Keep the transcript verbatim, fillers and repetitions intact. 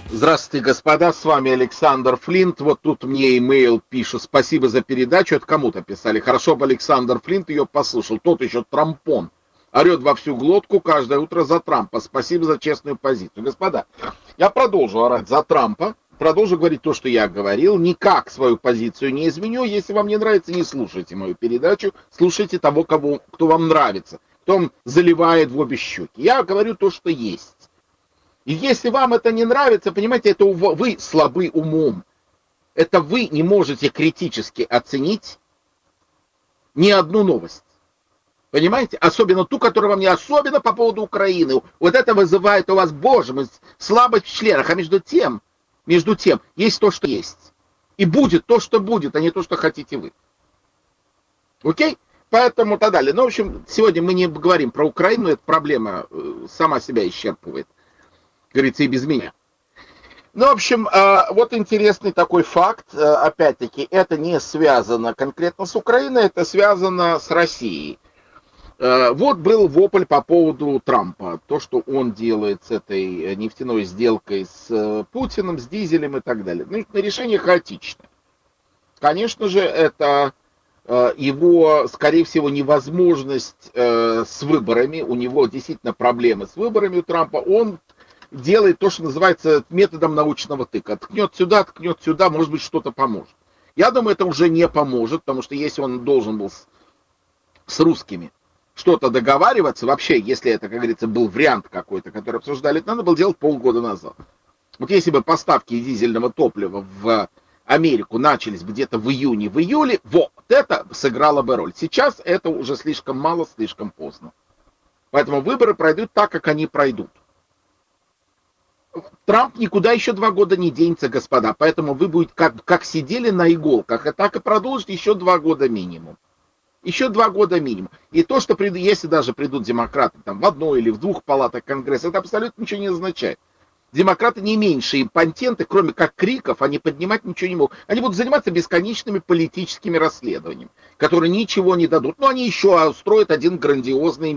Здравствуйте, господа, с вами Александр Флинт. Вот тут мне имейл пишет: спасибо за передачу. Это кому-то писали. Хорошо бы Александр Флинт ее послушал. Тот еще трампон. Орет во всю глотку каждое утро за Трампа. Спасибо за честную позицию. Господа, я продолжу орать за Трампа. Продолжу говорить то, что я говорил. Никак свою позицию не изменю. Если вам не нравится, не слушайте мою передачу. Слушайте того, кого, кто вам нравится. Кто вам заливает в обе щеки. Я говорю то, что есть. И если вам это не нравится, понимаете, это вы слабы умом. Это вы не можете критически оценить ни одну новость. Понимаете? Особенно ту, которая вам не особенно по поводу Украины. Вот это вызывает у вас, боже мой, слабость в членах. А между тем, между тем, есть то, что есть. И будет то, что будет, а не то, что хотите вы. Окей? Поэтому и так далее. Ну, в общем, сегодня мы не говорим про Украину. Эта проблема сама себя исчерпывает. Говорится, и без меня. Ну, в общем, вот интересный такой факт. Опять-таки, это не связано конкретно с Украиной, это связано с Россией. Вот был вопль по поводу Трампа. То, что он делает с этой нефтяной сделкой с Путиным, с дизелем и так далее. Ну, решение хаотичное. Конечно же, это его, скорее всего, невозможность с выборами. У него действительно проблемы с выборами у Трампа. Он делает то, что называется методом научного тыка. Ткнет сюда, ткнет сюда, может быть, что-то поможет. Я думаю, это уже не поможет, потому что если он должен был с, с русскими что-то договариваться, вообще, если это, как говорится, был вариант какой-то, который обсуждали, это надо было делать полгода назад. Вот если бы поставки дизельного топлива в Америку начались где-то в июне, в июле, вот это сыграло бы роль. Сейчас это уже слишком мало, слишком поздно. Поэтому выборы пройдут так, как они пройдут. Трамп никуда еще два года не денется, господа, поэтому вы будете как, как сидели на иголках, и так и продолжите еще два года минимум. Еще два года минимум. И то, что придут, если даже придут демократы там, в одной или в двух палатах Конгресса, это абсолютно ничего не означает. Демократы не меньше импотенты, кроме как криков, они поднимать ничего не могут. Они будут заниматься бесконечными политическими расследованиями, которые ничего не дадут. Но они еще устроят один грандиозный